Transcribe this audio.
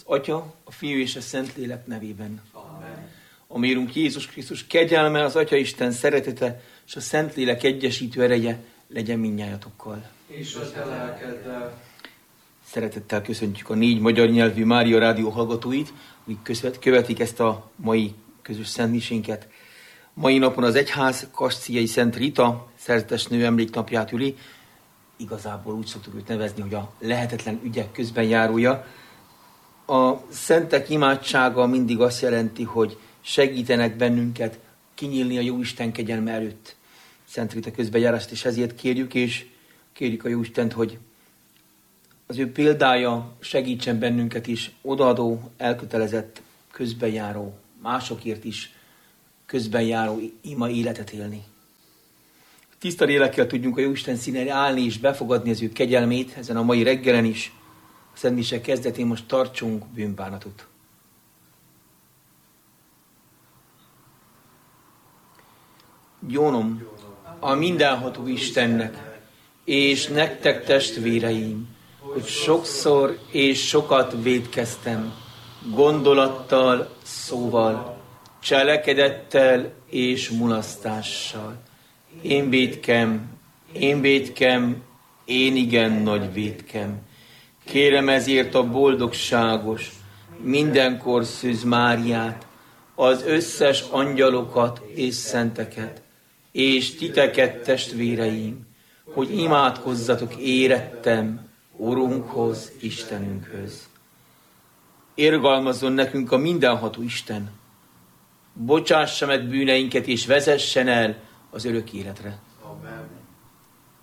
Atya, a Fiú és a Szentlélek nevében. Amen. A mi Urunk Jézus Krisztus kegyelme, az Atya Isten szeretete és a Szentlélek egyesítő ereje legyen mindnyájatokkal. És a te lelkeddel. Szeretettel köszöntjük a 4 magyar nyelvű Mária Rádió hallgatóit, akik követik ezt a mai közös szentmisénket. Mai napon az egyház Kasciai Szent Rita szerzetes nő emléknapját üli. Igazából úgy szoktuk őt nevezni, hogy a lehetetlen ügyek közben járója. A szentek imádsága mindig azt jelenti, hogy segítenek bennünket kinyílni a Jóisten kegyelme előtt. Szent Rita közbenjárást is ezért kérjük, és kérjük a Jóistent, hogy az ő példája segítsen bennünket is odaadó, elkötelezett, közbenjáró, másokért is közbenjáró ima életet élni. Tiszta lélekkel tudjunk a Jóisten színére állni és befogadni az ő kegyelmét, ezen a mai reggelen is. A szentmise kezdetén most tartsunk bűnbánatot. Gyónom a mindenható Istennek, és nektek testvéreim, hogy sokszor és sokat vétkeztem, gondolattal, szóval, cselekedettel és mulasztással. Én vétkem, én igen nagy vétkem. Kérem ezért a boldogságos, mindenkor Szűz Máriát, az összes angyalokat és szenteket, és titeket, testvéreim, hogy imádkozzatok érettem Urunkhoz, Istenünkhöz. Irgalmazzon nekünk a mindenható Isten, bocsássa meg bűneinket, és vezessen el az örök életre.